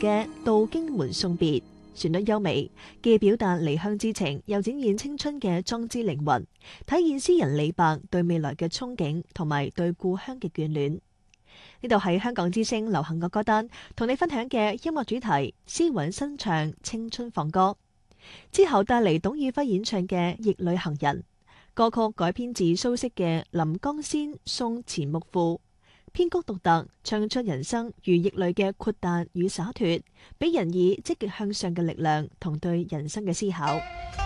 嘅《渡經門送別》，旋律優美，既表達離鄉之情，又展現青春嘅壯志凌雲，體現詩人李白對未來嘅憧憬同埋對故鄉嘅眷戀。呢度係香港之聲流行樂歌單，同你分享嘅音樂主題詩韻新唱青春放歌。之後帶嚟董宇輝演唱嘅《逆旅行人》，歌曲改編自蘇軾嘅《臨江仙·送錢穆賦》，編曲獨特，唱出人生如逆旅嘅豁達與灑脫，俾人以積極向上嘅力量同對人生嘅思考。